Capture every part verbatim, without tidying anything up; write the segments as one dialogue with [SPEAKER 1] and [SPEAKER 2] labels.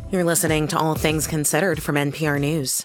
[SPEAKER 1] You're listening to All Things Considered from N P R News.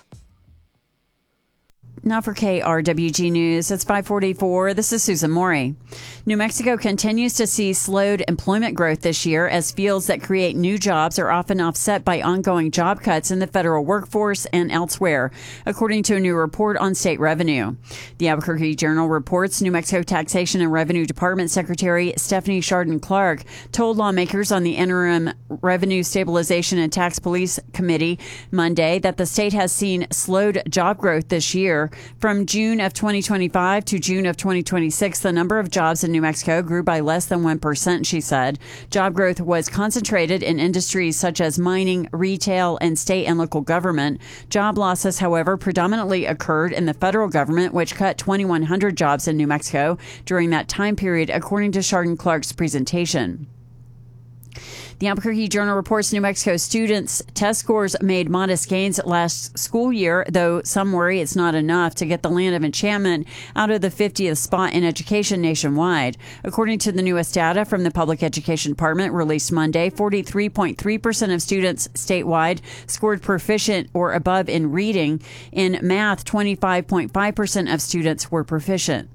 [SPEAKER 2] Now for K R W G News, it's five forty-four. This is Susan Morey. New Mexico continues to see slowed employment growth this year as fields that create new jobs are often offset by ongoing job cuts in the federal workforce and elsewhere, according to a new report on state revenue. The Albuquerque Journal reports New Mexico Taxation and Revenue Department Secretary Stephanie Chardon Clark told lawmakers on the Interim Revenue Stabilization and Tax Police Committee Monday that the state has seen slowed job growth this year. From June of twenty twenty-five to June of twenty twenty-six, the number of jobs in New Mexico grew by less than one percent, she said. Job growth was concentrated in industries such as mining, retail, and state and local government. Job losses, however, predominantly occurred in the federal government, which cut twenty-one hundred jobs in New Mexico during that time period, according to Chardon Clark's presentation. The Albuquerque Journal reports New Mexico students' test scores made modest gains last school year, though some worry it's not enough to get the Land of Enchantment out of the fiftieth spot in education nationwide. According to the newest data from the Public Education Department released Monday, forty-three point three percent of students statewide scored proficient or above in reading. In math, twenty-five point five percent of students were proficient.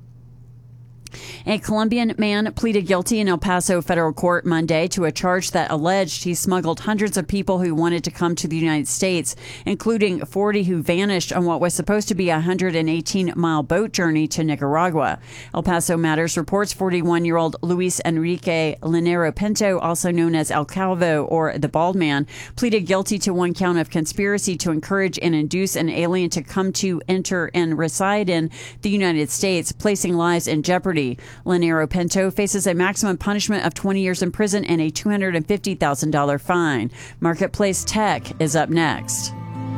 [SPEAKER 2] A Colombian man pleaded guilty in El Paso federal court Monday to a charge that alleged he smuggled hundreds of people who wanted to come to the United States, including forty who vanished on what was supposed to be a one hundred eighteen mile boat journey to Nicaragua. El Paso Matters reports forty-one-year-old Luis Enrique Linero Pinto, also known as El Calvo or the Bald Man, pleaded guilty to one count of conspiracy to encourage and induce an alien to come to, enter, and reside in the United States, placing lives in jeopardy. Linero Pinto faces a maximum punishment of twenty years in prison and a two hundred fifty thousand dollars fine. Marketplace Tech is up next.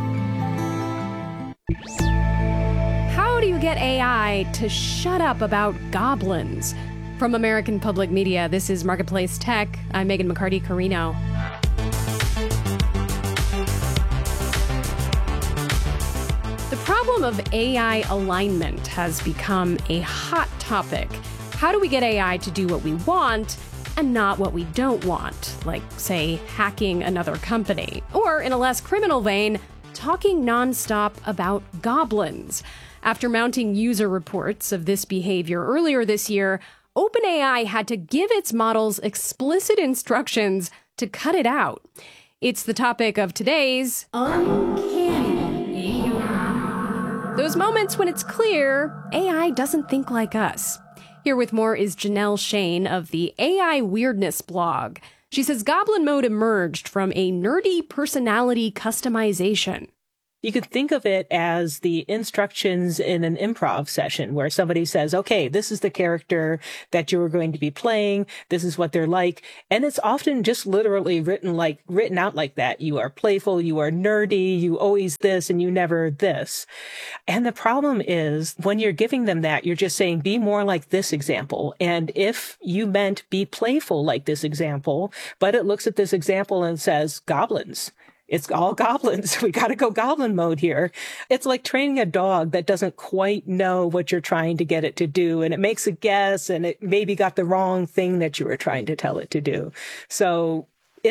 [SPEAKER 3] How do you get A I to shut up about goblins? From American Public Media, this is Marketplace Tech. I'm Megan McCarty-Carino. The problem of A I alignment has become a hot topic. How do we get A I to do what we want and not what we don't want? Like, say, hacking another company. Or, in a less criminal vein, talking nonstop about goblins. After mounting user reports of this behavior earlier this year, OpenAI had to give its models explicit instructions to cut it out. It's the topic of today's Uncanny. Those moments when it's clear A I doesn't think like us. Here with more is Janelle Shane of the A I Weirdness blog. She says Goblin mode emerged from a nerdy personality customization.
[SPEAKER 4] You could think of it as the instructions in an improv session where somebody says, okay, this is the character that you're going to be playing. This is what they're like. And it's often just literally written like, written out like that. You are playful, you are nerdy, you always this, and you never this. And the problem is when you're giving them that, you're just saying, be more like this example. And if you meant be playful like this example, but it looks at this example and says goblins. It's all goblins. We got to go goblin mode here. It's like training a dog that doesn't quite know what you're trying to get it to do. And it makes a guess and it maybe got the wrong thing that you were trying to tell it to do. So